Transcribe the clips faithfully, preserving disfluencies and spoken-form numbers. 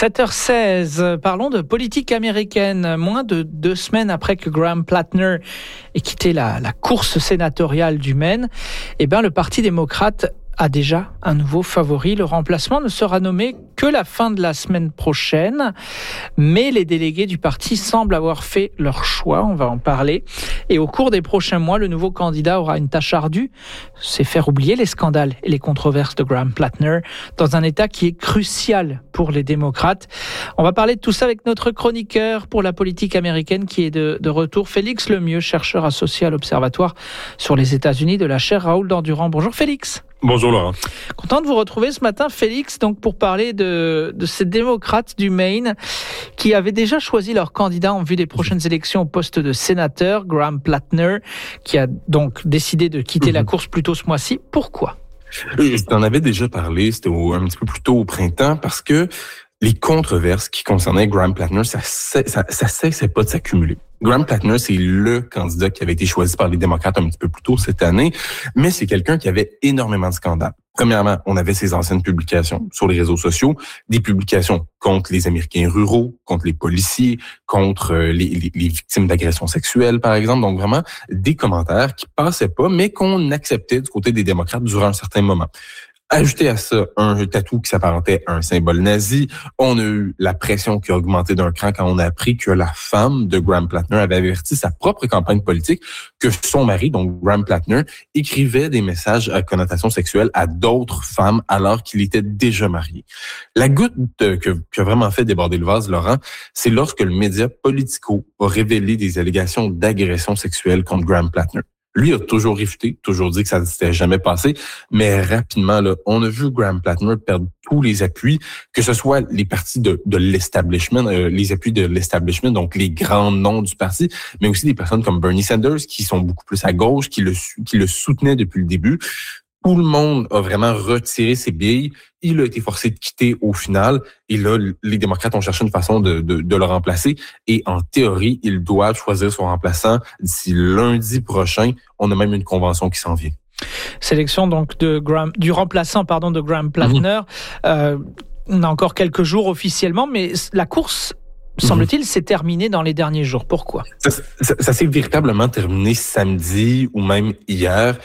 sept heures seize, parlons de politique américaine. Moins de deux semaines après que Graham Plattner ait quitté la, la course sénatoriale du Maine, eh ben, le Parti démocrate a déjà un nouveau favori. Le remplacement ne sera nommé que la fin de la semaine prochaine, mais les délégués du parti semblent avoir fait leur choix, on va en parler. Et au cours des prochains mois, le nouveau candidat aura une tâche ardue, c'est faire oublier les scandales et les controverses de Graham Plattner dans un État qui est crucial pour les démocrates. On va parler de tout ça avec notre chroniqueur pour la politique américaine qui est de, de retour, Félix Lemieux, chercheur associé à l'Observatoire sur les États-Unis de la chaire Raoul Dandurand. Bonjour Félix. Bonjour Laurent. Content de vous retrouver ce matin, Félix, donc pour parler de, de ces démocrates du Maine qui avaient déjà choisi leur candidat en vue des prochaines élections au poste de sénateur, Graham Plattner, qui a donc décidé de quitter mmh. la course plus tôt ce mois-ci. Pourquoi? Je t'en avais déjà parlé, c'était au, un petit peu plus tôt au printemps, parce que les controverses qui concernaient Graham Plattner, ça ça, ça, ça cessait pas de s'accumuler. Graham Plattner, c'est le candidat qui avait été choisi par les démocrates un petit peu plus tôt cette année, mais c'est quelqu'un qui avait énormément de scandales. Premièrement, on avait ses anciennes publications sur les réseaux sociaux, des publications contre les Américains ruraux, contre les policiers, contre les, les, les victimes d'agressions sexuelles, par exemple. Donc vraiment, des commentaires qui passaient pas, mais qu'on acceptait du côté des démocrates durant un certain moment. Ajouter à ça un tatou qui s'apparentait à un symbole nazi. On a eu la pression qui a augmenté d'un cran quand on a appris que la femme de Graham Plattner avait averti sa propre campagne politique que son mari, donc Graham Plattner, écrivait des messages à connotation sexuelle à d'autres femmes alors qu'il était déjà marié. La goutte de, que, qui a vraiment fait déborder le vase, Laurent, c'est lorsque le média Politico a révélé des allégations d'agression sexuelle contre Graham Plattner. Lui a toujours réfuté, toujours dit que ça ne s'était jamais passé, mais rapidement, là, on a vu Graham Plattner perdre tous les appuis, que ce soit les partis de, de l'establishment, euh, les appuis de l'establishment, donc les grands noms du parti, mais aussi des personnes comme Bernie Sanders, qui sont beaucoup plus à gauche, qui le, qui le soutenaient depuis le début. Tout le monde a vraiment retiré ses billes. Il a été forcé de quitter au final. Et là, les démocrates ont cherché une façon de, de, de le remplacer. Et en théorie, ils doivent choisir son remplaçant d'ici lundi prochain. On a même une convention qui s'en vient. Sélection donc de Graham, du remplaçant pardon de Graham Plattner. Mmh. Euh, on a encore quelques jours officiellement, mais la course, semble-t-il, s'est terminé dans les derniers jours. Pourquoi? Ça, ça, ça s'est véritablement terminé samedi ou même hier.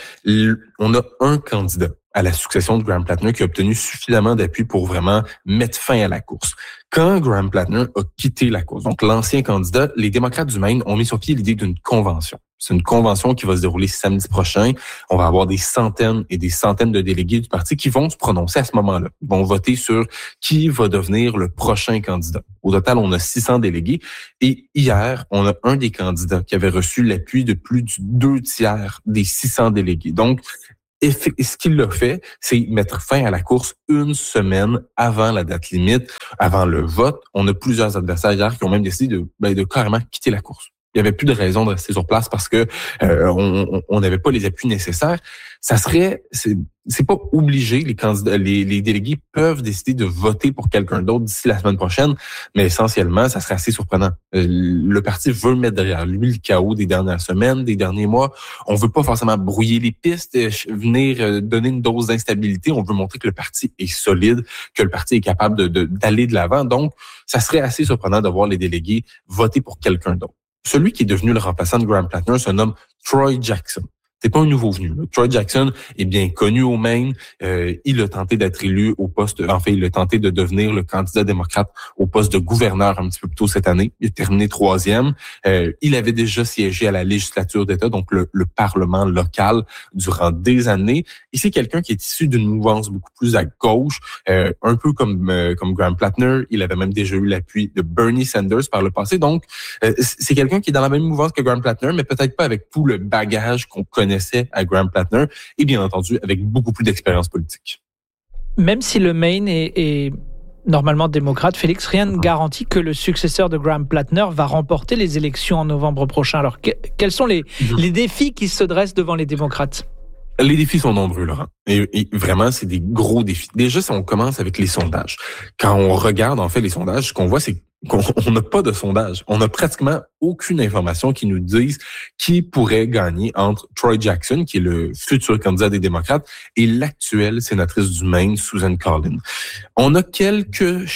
On a un candidat à la succession de Graham Plattner qui a obtenu suffisamment d'appui pour vraiment mettre fin à la course. Quand Graham Plattner a quitté la course, donc l'ancien candidat, les démocrates du Maine ont mis sur pied l'idée d'une convention. C'est une convention qui va se dérouler samedi prochain. On va avoir des centaines et des centaines de délégués du parti qui vont se prononcer à ce moment-là. Ils vont voter sur qui va devenir le prochain candidat. Au total, on a six cents délégués. Et hier, on a un des candidats qui avait reçu l'appui de plus du deux tiers des six cents délégués. Donc, et ce qu'il a fait, c'est mettre fin à la course une semaine avant la date limite, avant le vote. On a plusieurs adversaires hier qui ont même décidé de, ben, de carrément quitter la course. Il n'y avait plus de raison de rester sur place parce que euh, on on n'avait pas les appuis nécessaires. Ça serait, c'est, c'est pas obligé. Les candidats, les, les délégués peuvent décider de voter pour quelqu'un d'autre d'ici la semaine prochaine, mais essentiellement, ça serait assez surprenant. Euh, le parti veut mettre derrière lui le chaos des dernières semaines, des derniers mois. On veut pas forcément brouiller les pistes, venir donner une dose d'instabilité. On veut montrer que le parti est solide, que le parti est capable de, de d'aller de l'avant. Donc, ça serait assez surprenant de voir les délégués voter pour quelqu'un d'autre. Celui qui est devenu le remplaçant de Graham Plattner se nomme Troy Jackson. C'est pas un nouveau venu. Là. Troy Jackson est bien connu au Maine. Euh, il a tenté d'être élu au poste, en fait, il a tenté de devenir le candidat démocrate au poste de gouverneur un petit peu plus tôt cette année. Il a terminé troisième. Euh, il avait déjà siégé à la législature d'État, donc le, le Parlement local, durant des années. Et c'est quelqu'un qui est issu d'une mouvance beaucoup plus à gauche, euh, un peu comme euh, comme Graham Plattner. Il avait même déjà eu l'appui de Bernie Sanders par le passé. Donc, euh, c'est quelqu'un qui est dans la même mouvance que Graham Plattner, mais peut-être pas avec tout le bagage qu'on connaît à Graham Plattner et bien entendu avec beaucoup plus d'expérience politique. Même si le Maine est, est normalement démocrate, Félix, rien ne garantit que le successeur de Graham Plattner va remporter les élections en novembre prochain. Alors, que, quels sont les, mmh. les défis qui se dressent devant les démocrates? Les défis sont nombreux, Laurent. Et, et vraiment, c'est des gros défis. Déjà, si on commence avec les sondages. Quand on regarde, en fait, les sondages, ce qu'on voit, c'est qu'on n'a pas de sondage. On n'a pratiquement aucune information qui nous dise qui pourrait gagner entre Troy Jackson, qui est le futur candidat des démocrates, et l'actuelle sénatrice du Maine, Susan Collins. On a quelques...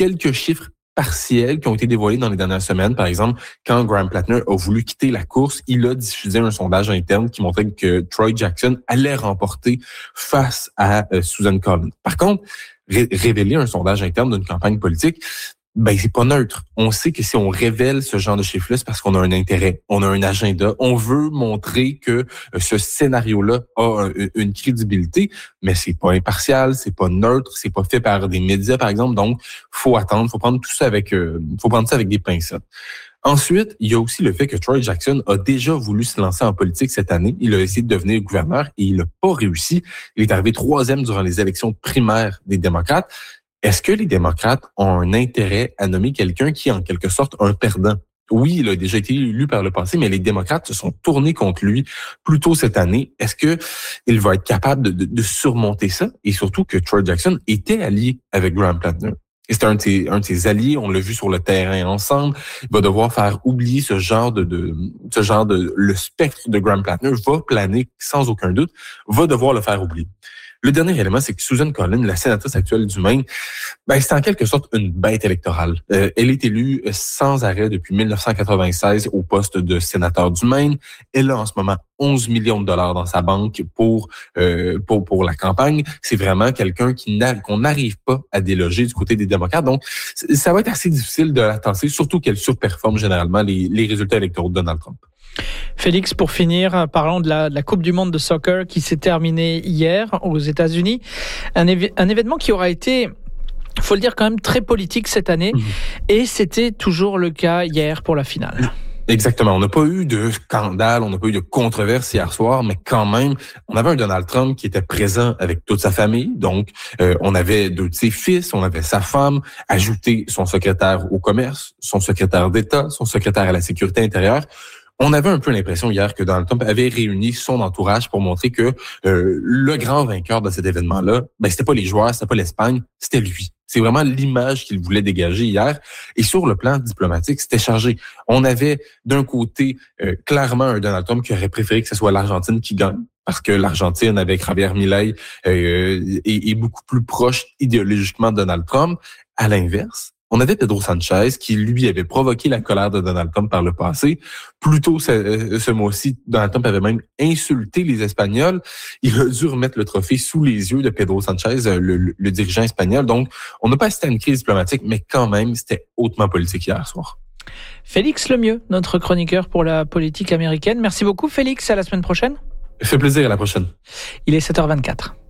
quelques chiffres partiels qui ont été dévoilés dans les dernières semaines. Par exemple, quand Graham Plattner a voulu quitter la course, il a diffusé un sondage interne qui montrait que Troy Jackson allait remporter face à euh, Susan Collins. Par contre, ré- révéler un sondage interne d'une campagne politique, ben c'est pas neutre. On sait que si on révèle ce genre de chiffres-là, c'est parce qu'on a un intérêt, on a un agenda, on veut montrer que ce scénario-là a une crédibilité, mais c'est pas impartial, c'est pas neutre, c'est pas fait par des médias, par exemple. Donc, faut attendre, faut prendre tout ça avec, euh, faut prendre ça avec des pincettes. Ensuite, il y a aussi le fait que Troy Jackson a déjà voulu se lancer en politique cette année. Il a essayé de devenir gouverneur et il n'a pas réussi. Il est arrivé troisième durant les élections primaires des démocrates. Est-ce que les démocrates ont un intérêt à nommer quelqu'un qui est en quelque sorte un perdant? Oui, il a déjà été élu par le passé, mais les démocrates se sont tournés contre lui plus tôt cette année. Est-ce que il va être capable de, de, de surmonter ça? Et surtout que Troy Jackson était allié avec Graham Plattner. Et c'est un de ses, un de ses alliés, on l'a vu sur le terrain ensemble. Il va devoir faire oublier ce genre de, de ce genre de, le spectre de Graham Plattner va planer sans aucun doute, va devoir le faire oublier. Le dernier élément, c'est que Susan Collins, la sénatrice actuelle du Maine, ben, c'est en quelque sorte une bête électorale. Euh, elle est élue sans arrêt depuis dix-neuf cent quatre-vingt-seize au poste de sénateur du Maine. Elle a en ce moment onze millions de dollars dans sa banque pour euh, pour pour la campagne. C'est vraiment quelqu'un qui n'a, qu'on n'arrive pas à déloger du côté des démocrates. Donc, ça va être assez difficile de la tasser, surtout qu'elle surperforme généralement les, les résultats électoraux de Donald Trump. Félix, pour finir, parlons de la, de la Coupe du monde de soccer qui s'est terminée hier aux États-Unis. Un, éve- un événement qui aura été, il faut le dire quand même, très politique cette année. Mmh. Et c'était toujours le cas hier pour la finale. Exactement. On n'a pas eu de scandale, on n'a pas eu de controverse hier soir, mais quand même, on avait un Donald Trump qui était présent avec toute sa famille. Donc, euh, on avait deux de ses fils, on avait sa femme, ajouté son secrétaire au commerce, son secrétaire d'État, son secrétaire à la sécurité intérieure. On avait un peu l'impression hier que Donald Trump avait réuni son entourage pour montrer que euh, le grand vainqueur de cet événement-là, ben c'était pas les joueurs, c'était pas l'Espagne, c'était lui. C'est vraiment l'image qu'il voulait dégager hier. Et sur le plan diplomatique, c'était chargé. On avait d'un côté euh, clairement un Donald Trump qui aurait préféré que ce soit l'Argentine qui gagne, parce que l'Argentine, avec Javier Milei, euh, est, est beaucoup plus proche idéologiquement de Donald Trump. À l'inverse, on avait Pedro Sanchez qui, lui, avait provoqué la colère de Donald Trump par le passé. Plus tôt ce, ce mois-ci, Donald Trump avait même insulté les Espagnols. Il a dû remettre le trophée sous les yeux de Pedro Sanchez, le, le, le dirigeant espagnol. Donc, on n'a pas assisté à une crise diplomatique, mais quand même, c'était hautement politique hier soir. Félix Lemieux, notre chroniqueur pour la politique américaine. Merci beaucoup, Félix. À la semaine prochaine. Ça fait plaisir. À la prochaine. Il est sept heures vingt-quatre.